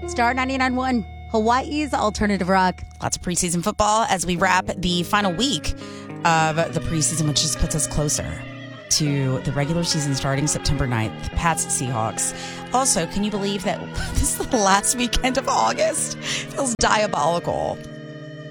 Star 99.1, Hawaii's alternative rock. Lots of preseason football as we wrap the final week of the preseason, which just puts us closer to the regular season starting September 9th. Pats, Seahawks. Also, can you believe that this is the last weekend of August? It feels diabolical.